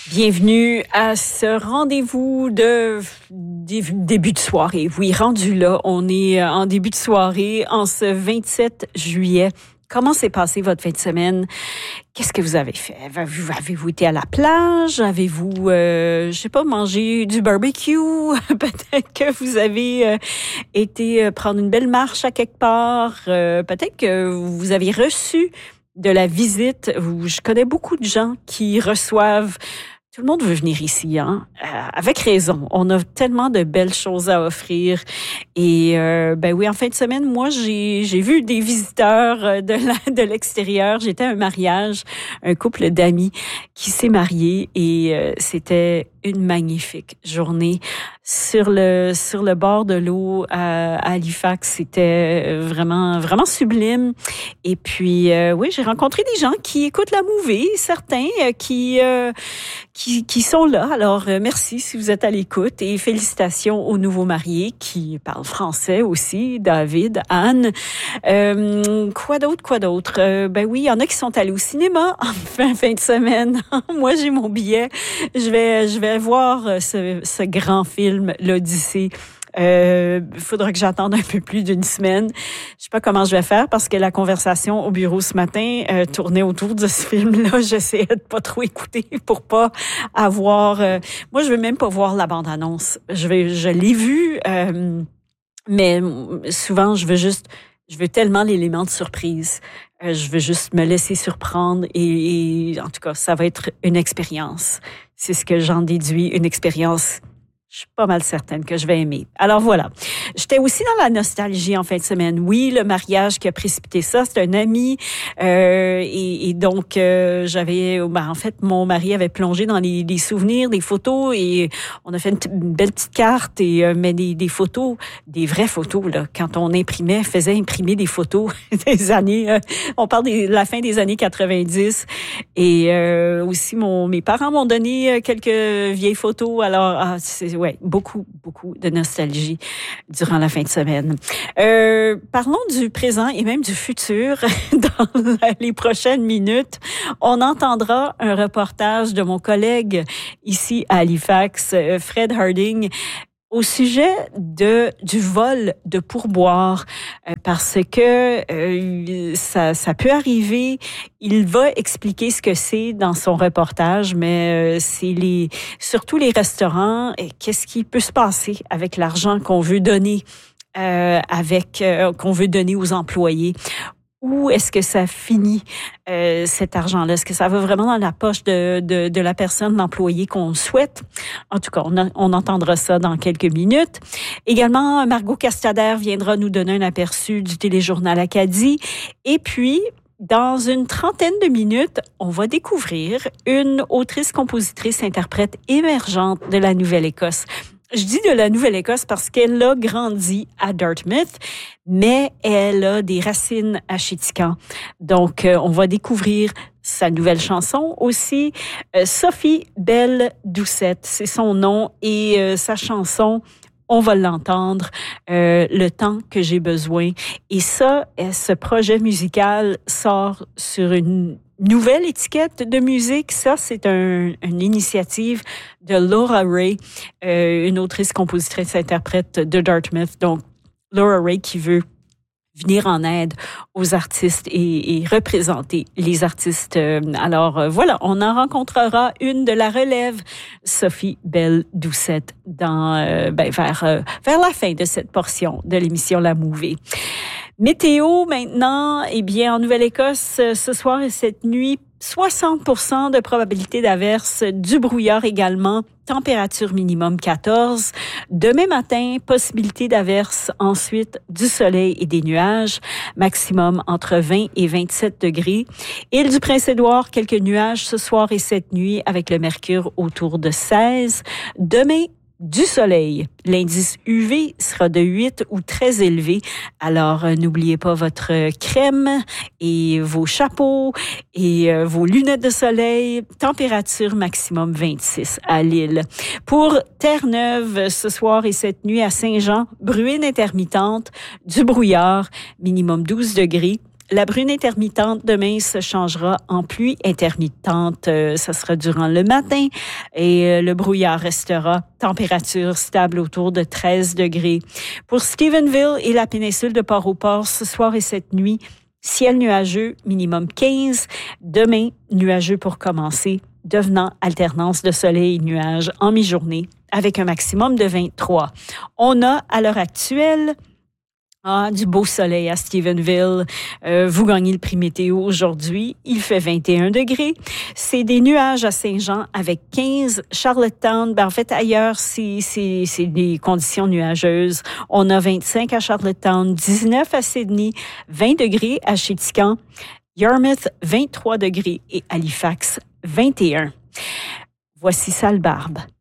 Bienvenue à ce rendez-vous de début de soirée. Oui, rendu là, on est en début de soirée en ce 27 juillet. Comment s'est passée votre fin de semaine? Qu'est-ce que vous avez fait? Avez-vous été à la plage? Avez-vous, mangé du barbecue? Peut-être que vous avez été prendre une belle marche à quelque part. Peut-être que vous avez reçu de la visite. Je connais beaucoup de gens qui reçoivent. Tout le monde veut venir ici, hein? Avec raison. On a tellement de belles choses à offrir. Et oui, en fin de semaine, moi, j'ai vu des visiteurs de l'extérieur. J'étais à un mariage, un couple d'amis qui s'est marié et c'était une magnifique journée sur le bord de l'eau à Halifax. C'était vraiment sublime. Et puis oui, j'ai rencontré des gens qui écoutent la movie, certains qui sont là. Alors merci si vous êtes à l'écoute et félicitations aux nouveaux mariés qui parlent français aussi, David, Anne. Quoi d'autre? Oui, il y en a qui sont allés au cinéma en fin de semaine. Moi, j'ai mon billet. Je vais voir ce grand film, l'Odyssée. Faudra que j'attende un peu plus d'une semaine. Je sais pas comment je vais faire parce que la conversation au bureau ce matin tournait autour de ce film-là. J'essayais de pas trop écouter pour pas avoir. Moi, je veux même pas voir la bande-annonce. Je l'ai vue, mais souvent je veux tellement l'élément de surprise. Je veux juste me laisser surprendre et en tout cas, ça va être une expérience. C'est ce que j'en déduis, une expérience. Je suis pas mal certaine que je vais aimer. Alors voilà. J'étais aussi dans la nostalgie en fin de semaine. Oui, le mariage qui a précipité ça, c'est un ami. Et donc, j'avais... en fait, mon mari avait plongé dans les souvenirs, des photos et on a fait une belle petite carte mais des photos, des vraies photos, là. Quand on faisait imprimer des photos des années... on parle de la fin des années 90. Et aussi, mes parents m'ont donné quelques vieilles photos. Alors, beaucoup de nostalgie durant la fin de semaine. Parlons du présent et même du futur. Dans les prochaines minutes, on entendra un reportage de mon collègue ici à Halifax, Fred Harding, au sujet du vol de pourboire, parce que ça peut arriver. Il va expliquer ce que c'est dans son reportage, mais c'est surtout les restaurants. Qu'est-ce qui peut se passer avec l'argent qu'on veut donner, qu'on veut donner aux employés? Où est-ce que ça finit, cet argent-là? Est-ce que ça va vraiment dans la poche de la personne, l'employé qu'on souhaite? En tout cas, on entendra ça dans quelques minutes. Également, Margot Castader viendra nous donner un aperçu du téléjournal Acadie. Et puis, dans une trentaine de minutes, on va découvrir une autrice, compositrice, interprète émergente de la Nouvelle-Écosse. Je dis de la Nouvelle-Écosse parce qu'elle a grandi à Dartmouth, mais elle a des racines à Chéticamp. Donc, on va découvrir sa nouvelle chanson aussi. Sophie Belle Doucette, c'est son nom, et sa chanson, on va l'entendre, Le temps que j'ai besoin. Et ça, ce projet musical sort sur une nouvelle étiquette de musique. Ça, c'est une initiative de Laura Ray, une autrice, compositrice, interprète de Dartmouth. Donc, Laura Ray qui veut venir en aide aux artistes et représenter les artistes. Alors, voilà, on en rencontrera une de la relève, Sophie Belle Doucette, vers la fin de cette portion de l'émission La Movie. Météo maintenant, en Nouvelle-Écosse, ce soir et cette nuit, 60% de probabilité d'averse, du brouillard également, température minimum 14. Demain matin, possibilité d'averse, ensuite du soleil et des nuages, maximum entre 20 et 27 degrés. Île du Prince-Édouard, quelques nuages ce soir et cette nuit avec le mercure autour de 16. Demain, du soleil. L'indice UV sera de 8 ou très élevé. Alors, n'oubliez pas votre crème et vos chapeaux et vos lunettes de soleil. Température maximum 26 à Lille. Pour Terre-Neuve, ce soir et cette nuit à Saint-Jean, bruine intermittente, du brouillard, minimum 12 degrés. La bruine intermittente demain se changera en pluie intermittente. Ça sera durant le matin et le brouillard restera. Température stable autour de 13 degrés. Pour Stephenville et la péninsule de Port-au-Port, ce soir et cette nuit, ciel nuageux, minimum 15. Demain, nuageux pour commencer, devenant alternance de soleil et nuages en mi-journée avec un maximum de 23. On a à l'heure actuelle du beau soleil à Stephenville. Vous gagnez le prix météo aujourd'hui. Il fait 21 degrés. C'est des nuages à Saint-Jean avec 15. Charlottetown, en fait, ailleurs, c'est des conditions nuageuses. On a 25 à Charlottetown, 19 à Sydney, 20 degrés à Chéticamp, Yarmouth, 23 degrés et Halifax, 21. Voici Sale Barbe.